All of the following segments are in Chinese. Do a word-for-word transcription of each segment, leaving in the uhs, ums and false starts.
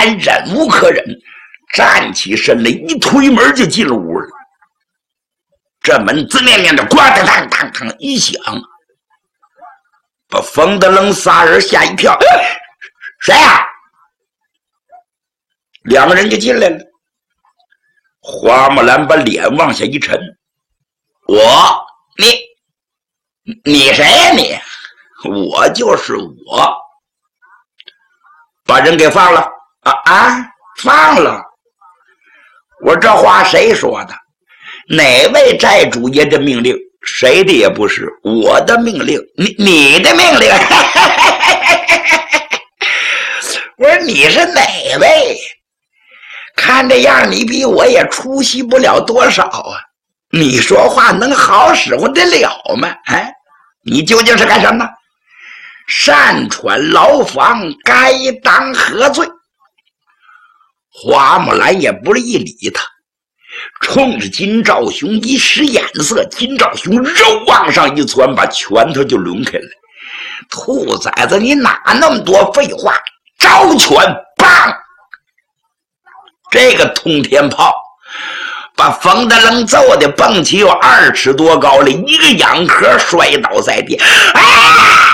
兰忍无可忍，站起身来，一推门就进了屋了。这门子面面的咣当当当当一响，把冯德楞仨人吓一跳。谁呀、啊？两个人就进来了。花木兰把脸往下一沉：“我，你，你谁呀、啊、你？我就是我。把人给放了啊啊！放了。我这话谁说的？哪位寨主爷的命令？谁的也不是，我的命令，你你的命令。我说你是哪位？看这样你比我也出息不了多少啊！你说话能好使唤得了吗？哎，你究竟是干什么？擅闯牢房，该当何罪？花木兰也不一理他，冲着金兆雄一使眼色，金兆雄肉往上一窜，把拳头就抡开了。兔崽子，你哪那么多废话？招拳，棒！这个通天炮把冯德楞揍的蹦起有二尺多高了，一个仰壳摔倒在地。啊！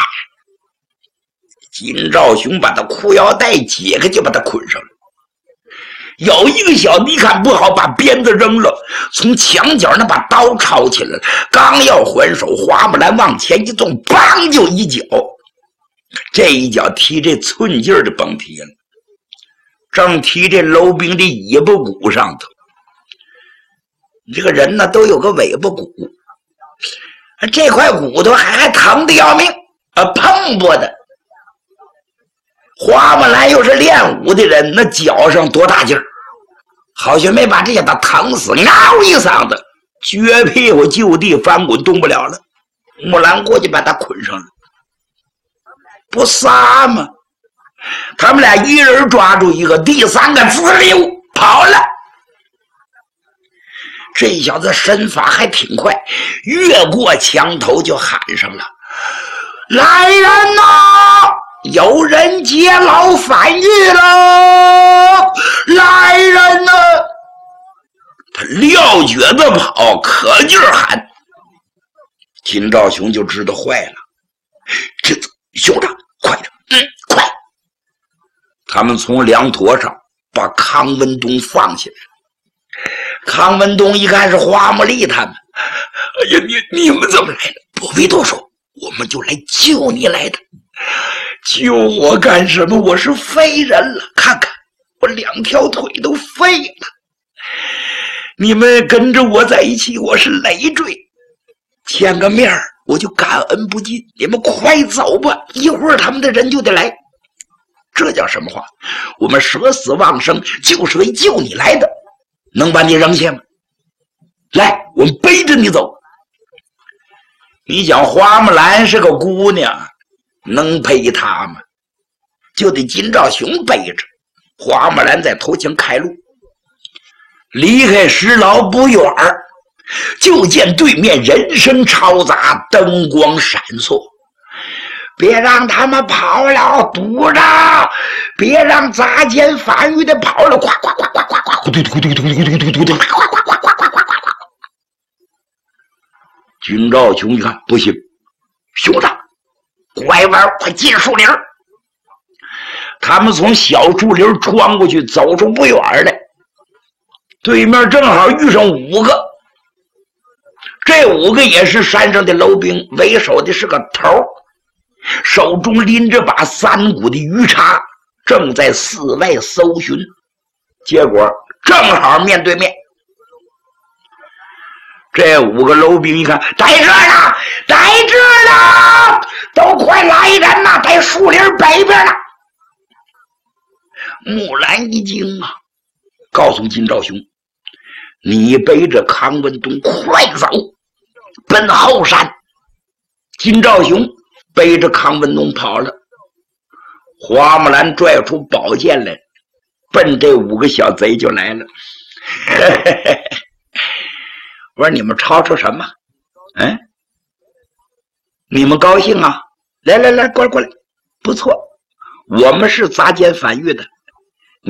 金兆雄把他裤腰带解开，就把他捆上了。有一个小子一看不好，把鞭子扔了，从墙角那把刀抄起来了，刚要还手，花木兰往前一纵，砰就一脚，这一脚踢这寸劲儿的甭踢了，正踢这楼兵的尾巴骨上头。这个人呢都有个尾巴骨，这块骨头还还疼得要命啊，碰不得。花木兰又是练武的人，那脚上多大劲儿，好像没把这小子疼死，嗷一嗓子，撅屁股就地翻滚，动不了了。木兰过去把他捆上了，不仨吗？他们俩一人抓住一个，第三个滋溜跑了。这小子身法还挺快，越过墙头就喊上了：“来人呐！有人劫牢反狱了！来人呐！”他撂蹶子跑，可劲儿喊。金兆雄就知道坏了，这兄长，快点，嗯，快！他们从梁坨上把康文东放下来。康文东一看是花木丽他们，哎呀，你你们怎么来的？不必多说，我们就来救你来的。救我干什么？我是废人了，看看我两条腿都废了。你们跟着我在一起，我是累赘，见个面我就感恩不尽。你们快走吧，一会儿他们的人就得来。这叫什么话？我们舍死忘生就是为救你来的，能把你扔下吗？来，我们背着你走。你想花木兰是个姑娘，能背她吗？就得金兆雄背着。花木兰在头前开路，离开石牢不远，就见对面人声嘈杂，灯光闪烁。别让他们跑了，堵着！别让杂奸反狱的跑了！呱呱呱呱呱呱！嘟嘟嘟嘟嘟嘟嘟嘟嘟！呱呱呱呱呱呱呱呱！金兆雄一看不行，兄长，拐弯，快进树林。他们从小树林穿过去，走出不远来，对面正好遇上五个。这五个也是山上的楼兵，为首的是个头，手中拎着把三股的鱼叉，正在寺外搜寻。结果正好面对面，这五个楼兵一看，在这儿呢，在这儿呢，都快来人呐，在树林北边呢。木兰一惊啊，告诉金兆雄，你背着康文东快走，奔后山。金兆雄背着康文东跑了。花木兰拽出宝剑来，奔这五个小贼就来了。我说你们吵吵什么？嗯，你们高兴啊？来来来，过来过来，不错，我们是杂奸反狱的，